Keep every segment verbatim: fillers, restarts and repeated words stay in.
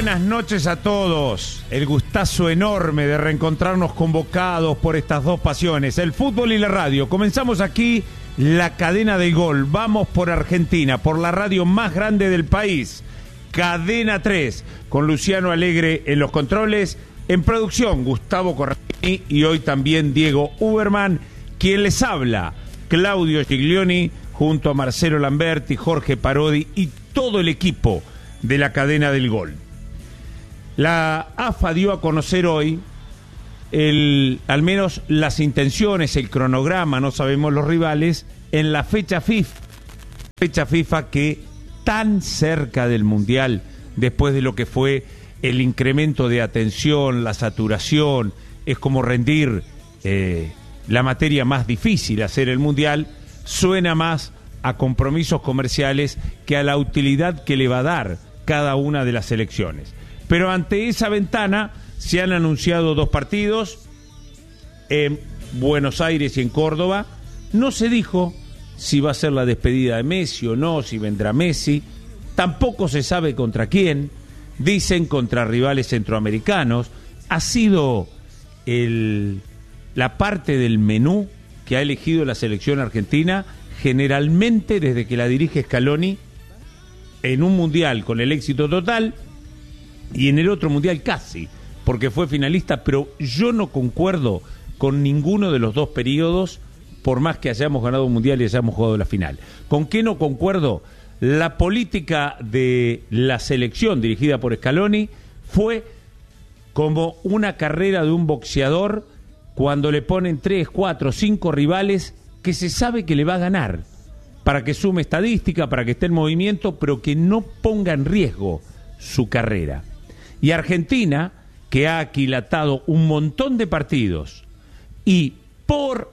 buenas noches a todos. El gustazo enorme de reencontrarnos convocados por estas dos pasiones, el fútbol y la radio. Comenzamos aquí la cadena del gol. Vamos por Argentina, por la radio más grande del país, Cadena tres, con Luciano Alegre en los controles, en producción Gustavo Corradini y hoy también Diego Uberman. Quien les habla, Claudio Giglioni, junto a Marcelo Lamberti, Jorge Parodi y todo el equipo de la cadena del gol. La A F A dio a conocer hoy el, al menos las intenciones, el cronograma, no sabemos los rivales, en la fecha FIFA, fecha FIFA que tan cerca del Mundial, después de lo que fue el incremento de atención, la saturación, es como rendir eh, la materia más difícil, hacer el Mundial, suena más a compromisos comerciales que a la utilidad que le va a dar cada una de las elecciones. Pero ante esa ventana se han anunciado dos partidos en Buenos Aires y en Córdoba. No se dijo si va a ser la despedida de Messi o no, si vendrá Messi. Tampoco se sabe contra quién. Dicen contra rivales centroamericanos. Ha sido el, la parte del menú que ha elegido la selección argentina, generalmente desde que la dirige Scaloni, en un mundial con el éxito total y en el otro mundial casi, porque fue finalista, pero yo no concuerdo con ninguno de los dos periodos, por más que hayamos ganado un mundial y hayamos jugado la final. ¿Con qué no concuerdo? La política de la selección dirigida por Scaloni fue como una carrera de un boxeador cuando le ponen tres, cuatro, cinco rivales que se sabe que le va a ganar, para que sume estadística, para que esté en movimiento, pero que no ponga en riesgo su carrera. Y Argentina, que ha aquilatado un montón de partidos y por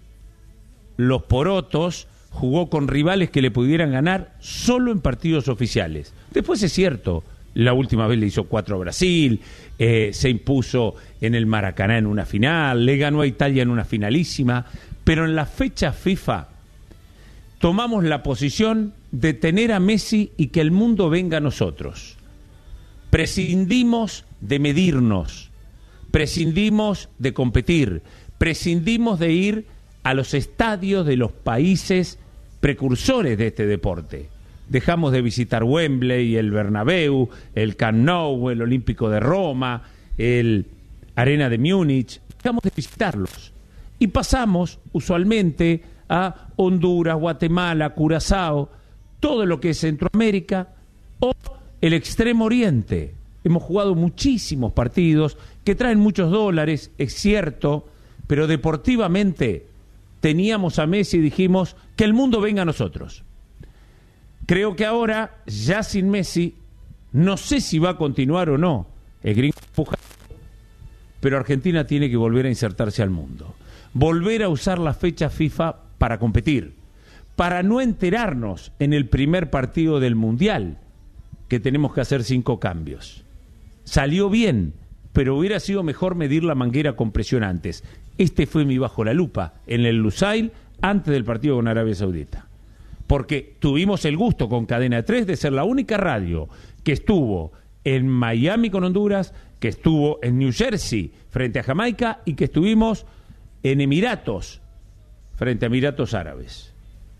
los porotos jugó con rivales que le pudieran ganar solo en partidos oficiales. Después es cierto, la última vez le hizo cuatro a Brasil, eh, se impuso en el Maracaná en una final, le ganó a Italia en una finalísima, pero en la fecha FIFA tomamos la posición de tener a Messi y que el mundo venga a nosotros. Prescindimos de medirnos, prescindimos de competir, prescindimos de ir a los estadios de los países precursores de este deporte. Dejamos de visitar Wembley, el Bernabéu, el Camp Nou, el Olímpico de Roma, el Arena de Múnich. Dejamos de visitarlos y pasamos usualmente a Honduras, Guatemala, Curazao, todo lo que es Centroamérica o el Extremo Oriente. Hemos jugado muchísimos partidos que traen muchos dólares, es cierto, pero deportivamente teníamos a Messi y dijimos que el mundo venga a nosotros. Creo que ahora, ya sin Messi, no sé si va a continuar o no el gringo empujado, pero Argentina tiene que volver a insertarse al mundo, volver a usar la fecha FIFA para competir, para no enterarnos en el primer partido del Mundial que tenemos que hacer cinco cambios. Salió bien, pero hubiera sido mejor medir la manguera con presión antes. Este fue mi bajo la lupa en el Lusail antes del partido con Arabia Saudita, porque tuvimos el gusto con Cadena tres de ser la única radio que estuvo en Miami con Honduras, que estuvo en New Jersey frente a Jamaica y que estuvimos en Emiratos frente a Emiratos Árabes.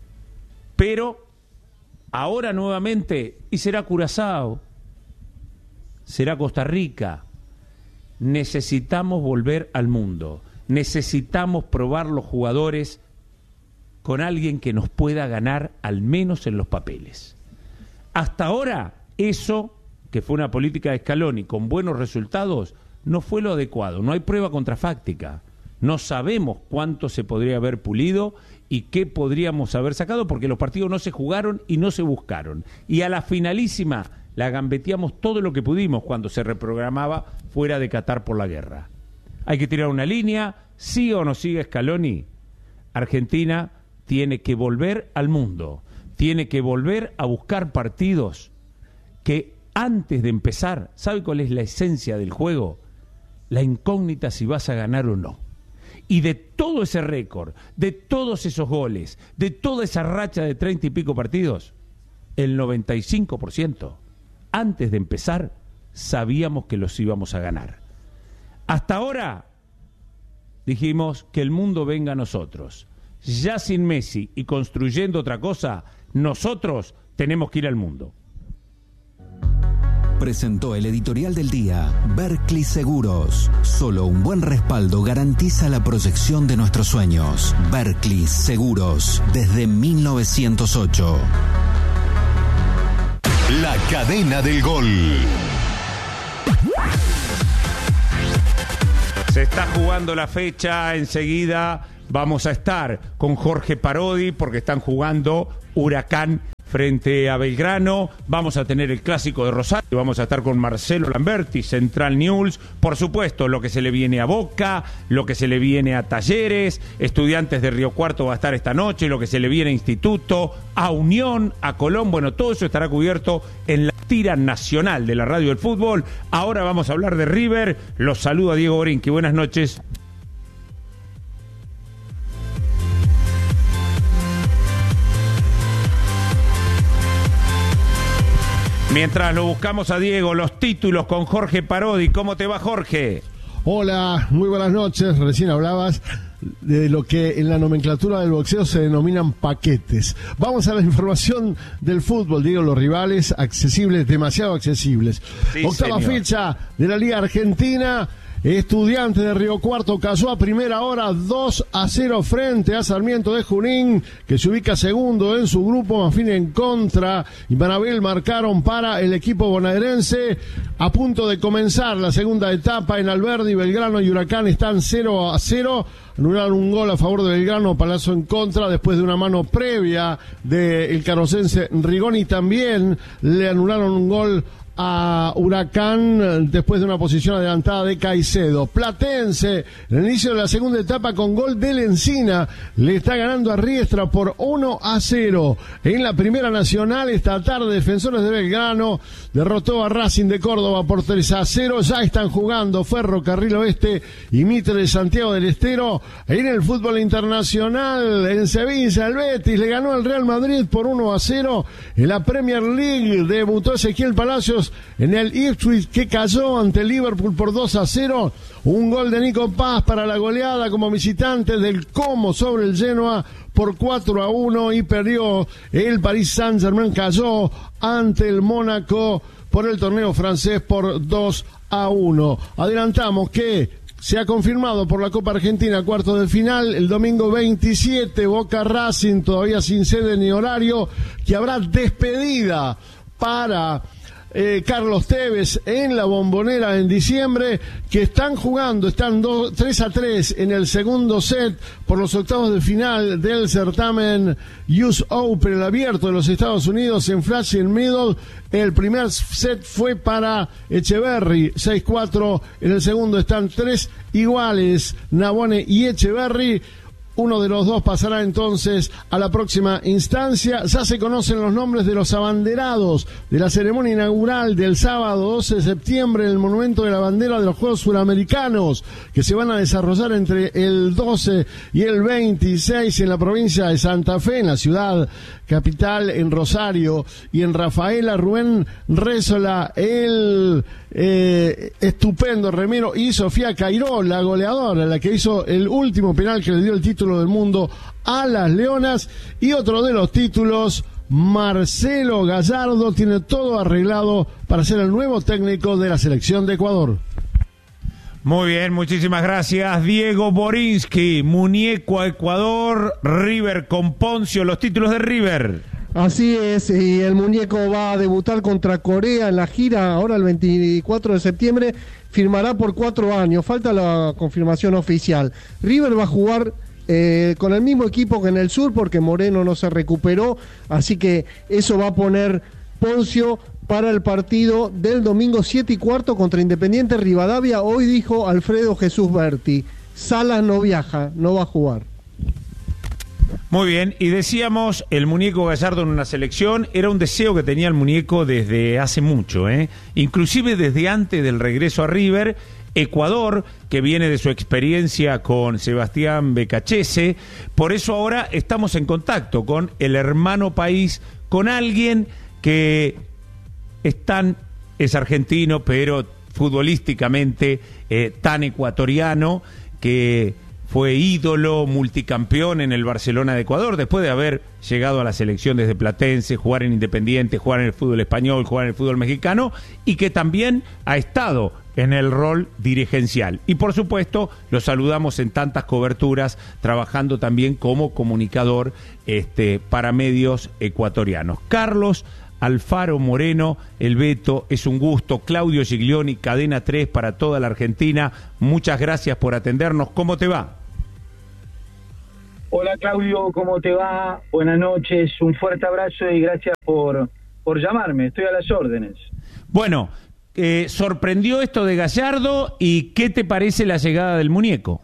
Pero ahora nuevamente, y será Curazao, será Costa Rica, necesitamos volver al mundo, necesitamos probar los jugadores con alguien que nos pueda ganar al menos en los papeles. Hasta ahora, eso, que fue una política de Scaloni con buenos resultados, no fue lo adecuado, no hay prueba contrafáctica. No sabemos cuánto se podría haber pulido y qué podríamos haber sacado, porque los partidos no se jugaron y no se buscaron. Y a la finalísima la gambeteamos todo lo que pudimos cuando se reprogramaba fuera de Qatar por la guerra. Hay que tirar una línea, siga o no siga Scaloni. Argentina tiene que volver al mundo, tiene que volver a buscar partidos que antes de empezar, ¿sabe cuál es la esencia del juego? La incógnita si vas a ganar o no. Y de todo ese récord, de todos esos goles, de toda esa racha de treinta y pico partidos, el noventa y cinco por ciento, antes de empezar, sabíamos que los íbamos a ganar. Hasta ahora dijimos que el mundo venga a nosotros. Ya sin Messi y construyendo otra cosa, nosotros tenemos que ir al mundo. Presentó el editorial del día Berkley Seguros. Solo un buen respaldo garantiza la proyección de nuestros sueños. Berkley Seguros, desde mil novecientos ocho. La cadena del gol. Se está jugando la fecha, enseguida vamos a estar con Jorge Parodi porque están jugando Huracán frente a Belgrano. Vamos a tener el clásico de Rosario, vamos a estar con Marcelo Lamberti, Central News, por supuesto lo que se le viene a Boca, lo que se le viene a Talleres, Estudiantes de Río Cuarto va a estar esta noche, lo que se le viene a Instituto, a Unión, a Colón, bueno, todo eso estará cubierto en la tira nacional de la radio del fútbol. Ahora vamos a hablar de River, los saludo a Diego Borinqui, buenas noches. Mientras lo buscamos a Diego, los títulos con Jorge Parodi. ¿Cómo te va, Jorge? Hola, muy buenas noches. Recién hablabas de lo que en la nomenclatura del boxeo se denominan paquetes. Vamos a la información del fútbol, digo, los rivales accesibles, demasiado accesibles. Sí, Octava señor. Fecha de la Liga Argentina. Estudiantes de Río Cuarto cayó a primera hora dos a cero frente a Sarmiento de Junín, que se ubica segundo en su grupo. Manfín en contra y Manabel marcaron para el equipo bonaerense. A punto de comenzar la segunda etapa en Alberdi, Belgrano y Huracán están cero a cero. Anularon un gol a favor de Belgrano, Palazzo en contra, después de una mano previa del carosense Rigoni. También le anularon un gol a Huracán después de una posición adelantada de Caicedo. Platense, en el inicio de la segunda etapa con gol de Lencina, le está ganando a Riestra por uno a cero. En la Primera Nacional esta tarde, Defensores de Belgrano derrotó a Racing de Córdoba por tres a cero. Ya están jugando Ferro Carril Oeste y Mitre de Santiago del Estero. En el fútbol internacional, en Sevilla, el Betis le ganó al Real Madrid por uno a cero. En la Premier League debutó Ezequiel Palacios en el Ipswich, que cayó ante el Liverpool por dos a cero. Un gol de Nico Paz para la goleada como visitante del Como sobre el Genoa por cuatro a uno, y perdió el Paris Saint-Germain, cayó ante el Mónaco por el torneo francés por dos a uno. Adelantamos que se ha confirmado por la Copa Argentina cuarto de final el domingo veintisiete, Boca Racing, todavía sin sede ni horario, que habrá despedida para Eh, Carlos Tevez en la Bombonera en diciembre, que están jugando, están tres a tres en el segundo set por los octavos de final del certamen U S Open, el abierto de los Estados Unidos, en Flushing Meadows. El primer set fue para Echeverry, seis cuatro, en el segundo están tres iguales, Nabone y Echeverry. Uno de los dos pasará entonces a la próxima instancia. Ya se conocen los nombres de los abanderados de la ceremonia inaugural del sábado doce de septiembre en el Monumento de la Bandera de los Juegos Suramericanos, que se van a desarrollar entre el doce y el veintiséis en la provincia de Santa Fe, en la ciudad capital, en Rosario y en Rafaela. Rubén Rézola, el eh, estupendo remero, y Sofía Cairó, la goleadora, la que hizo el último penal que le dio el título del mundo a las Leonas. Y otro de los títulos, Marcelo Gallardo, tiene todo arreglado para ser el nuevo técnico de la selección de Ecuador. Muy bien, muchísimas gracias, Diego Borinqui. Muñeco a Ecuador, River con Poncio, los títulos de River. Así es, y el muñeco va a debutar contra Corea en la gira ahora el veinticuatro de septiembre, firmará por cuatro años, falta la confirmación oficial. River va a jugar eh, con el mismo equipo que en el sur porque Moreno no se recuperó, así que eso va a poner Poncio para el partido del domingo siete y cuarto contra Independiente Rivadavia. Hoy dijo Alfredo Jesús Berti, Salas no viaja, no va a jugar. Muy bien, y decíamos, el muñeco Gallardo en una selección, era un deseo que tenía el muñeco desde hace mucho, ¿eh? Inclusive desde antes del regreso a River. Ecuador, que viene de su experiencia con Sebastián Becachese, por eso ahora estamos en contacto con el hermano país, con alguien que están es argentino, pero futbolísticamente eh, tan ecuatoriano, que fue ídolo, multicampeón en el Barcelona de Ecuador, después de haber llegado a la selección desde Platense, jugar en Independiente, jugar en el fútbol español, jugar en el fútbol mexicano, y que también ha estado en el rol dirigencial. Y por supuesto, lo saludamos en tantas coberturas, trabajando también como comunicador este, para medios ecuatorianos. Carlos Alfaro Moreno, el Beto, es un gusto. Claudio Giglioni, Cadena tres para toda la Argentina. Muchas gracias por atendernos. ¿Cómo te va? Hola Claudio, ¿cómo te va? Buenas noches, un fuerte abrazo y gracias por, por llamarme, estoy a las órdenes. Bueno, eh, sorprendió esto de Gallardo, y ¿qué te parece la llegada del muñeco?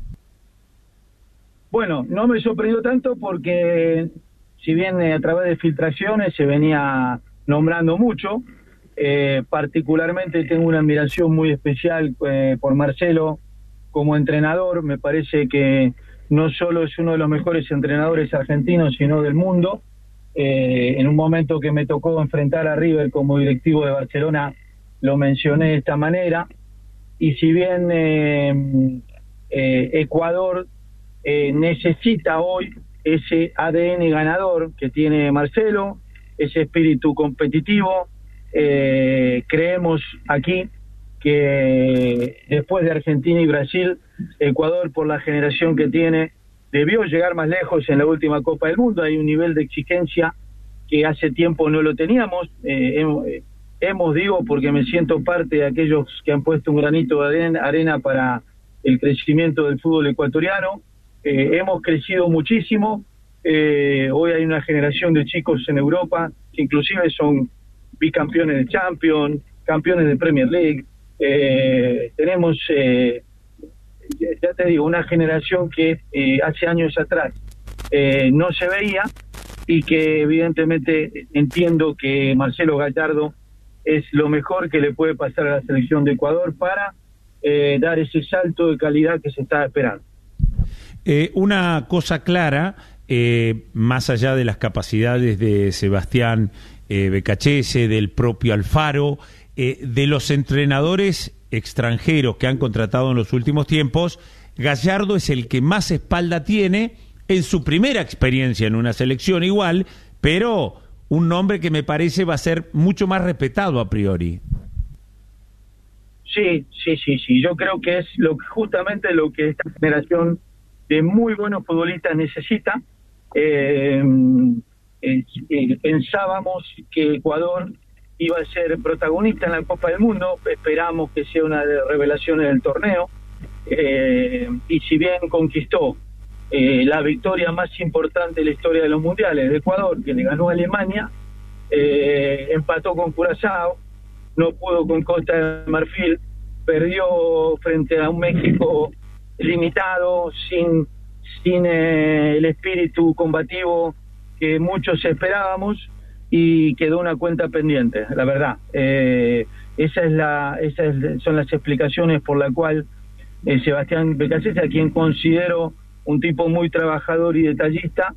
Bueno, no me sorprendió tanto porque si bien eh, a través de filtraciones se venía nombrando mucho, eh, particularmente tengo una admiración muy especial eh, por Marcelo como entrenador. Me parece que no solo es uno de los mejores entrenadores argentinos, sino del mundo. Eh, en un momento que me tocó enfrentar a River como directivo de Barcelona, lo mencioné de esta manera. Y si bien eh, eh, Ecuador eh, necesita hoy ese A D N ganador que tiene Marcelo, ese espíritu competitivo, eh, creemos aquí que después de Argentina y Brasil, Ecuador, por la generación que tiene, debió llegar más lejos en la última Copa del Mundo. Hay un nivel de exigencia que hace tiempo no lo teníamos. Eh, hemos, eh, hemos, digo, porque me siento parte de aquellos que han puesto un granito de arena para el crecimiento del fútbol ecuatoriano. Eh, hemos crecido muchísimo. Eh, hoy hay una generación de chicos en Europa que inclusive son bicampeones de Champions, campeones de Premier League. Eh, tenemos, eh, ya te digo, una generación que eh, hace años atrás eh, no se veía, y que evidentemente entiendo que Marcelo Gallardo es lo mejor que le puede pasar a la selección de Ecuador para eh, dar ese salto de calidad que se está esperando. Eh, una cosa clara, eh, más allá de las capacidades de Sebastián eh, Becachese, del propio Alfaro, Eh, de los entrenadores extranjeros que han contratado en los últimos tiempos, Gallardo es el que más espalda tiene en su primera experiencia en una selección igual, pero un nombre que me parece va a ser mucho más respetado a priori. Sí, sí, sí, sí. Yo creo que es lo justamente lo que esta generación de muy buenos futbolistas necesita. Eh, eh, eh, pensábamos que Ecuador iba a ser protagonista en la Copa del Mundo, esperamos que sea una de las revelaciones del torneo, eh, y si bien conquistó eh, la victoria más importante de la historia de los mundiales de Ecuador, que le ganó a Alemania, eh, empató con Curazao, no pudo con Costa de Marfil, perdió frente a un México limitado, sin, sin eh, el espíritu combativo que muchos esperábamos, y quedó una cuenta pendiente, la verdad. Eh, esa es la, esas son las explicaciones por la cual eh, Sebastián Becachese, a quien considero un tipo muy trabajador y detallista,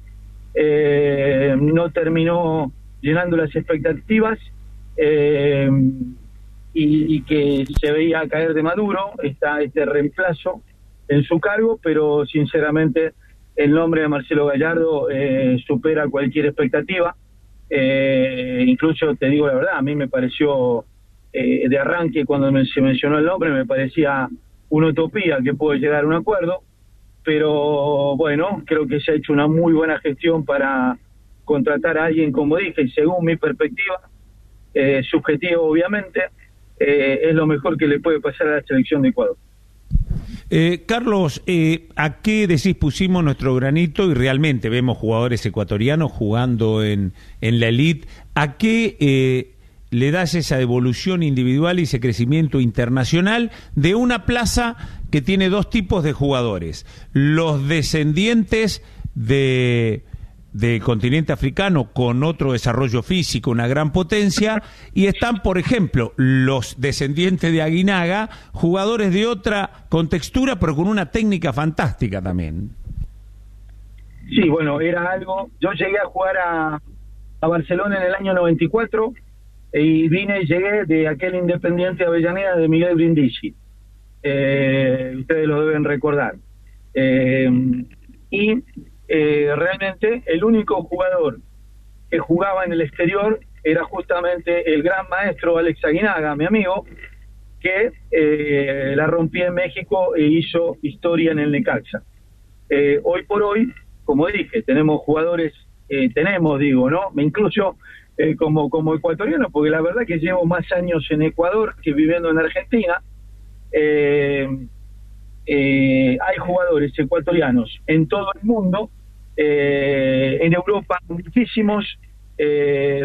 eh, no terminó llenando las expectativas, eh, y, y que se veía caer de Maduro está este reemplazo en su cargo, pero sinceramente el nombre de Marcelo Gallardo eh, supera cualquier expectativa. Eh, incluso te digo la verdad, a mí me pareció eh, de arranque, cuando me, se mencionó el nombre, me parecía una utopía que puede llegar a un acuerdo, pero bueno, creo que se ha hecho una muy buena gestión para contratar a alguien, como dije, y según mi perspectiva, eh, subjetiva obviamente, eh, es lo mejor que le puede pasar a la selección de Ecuador. Eh, Carlos, eh, ¿a qué decís pusimos nuestro granito? Y realmente vemos jugadores ecuatorianos jugando en, en la elite. ¿A qué eh, le das esa evolución individual y ese crecimiento internacional de una plaza que tiene dos tipos de jugadores? Los descendientes de... del continente africano con otro desarrollo físico, una gran potencia, y están, por ejemplo, los descendientes de Aguinaga, jugadores de otra contextura, pero con una técnica fantástica también. Sí, bueno, era algo... Yo llegué a jugar a, a Barcelona en el año noventa y cuatro, y vine y llegué de aquel Independiente Avellaneda de Miguel Brindisi. Eh, ustedes lo deben recordar. Eh, y eh, realmente el único jugador que jugaba en el exterior era justamente el gran maestro Alex Aguinaga, mi amigo, que eh, la rompía en México e hizo historia en el Necaxa. Eh, hoy por hoy, como dije, tenemos jugadores, eh, tenemos, digo, ¿no? Me incluyo eh, como, como ecuatoriano, porque la verdad que llevo más años en Ecuador que viviendo en Argentina. Eh, eh, hay jugadores ecuatorianos en todo el mundo, eh, en Europa muchísimos, eh,